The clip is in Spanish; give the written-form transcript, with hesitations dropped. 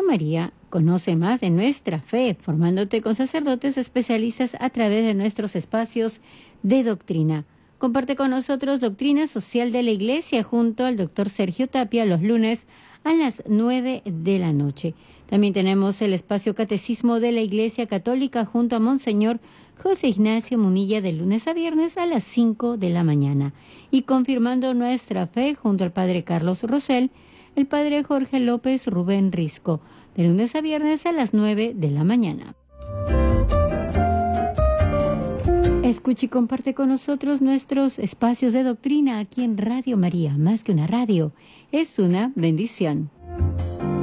María, conoce más de nuestra fe, formándote con sacerdotes especialistas a través de nuestros espacios de doctrina. Comparte con nosotros Doctrina Social de la Iglesia junto al doctor Sergio Tapia los lunes a las 9 de la noche. También tenemos el espacio Catecismo de la Iglesia Católica junto a Monseñor José Ignacio Munilla de lunes a viernes a las 5 de la mañana. Y confirmando nuestra fe junto al Padre Carlos Rosell, el Padre Jorge López Rubén Risco, de lunes a viernes a las 9 de la mañana. Escucha y comparte con nosotros nuestros espacios de doctrina aquí en Radio María. Más que una radio, es una bendición.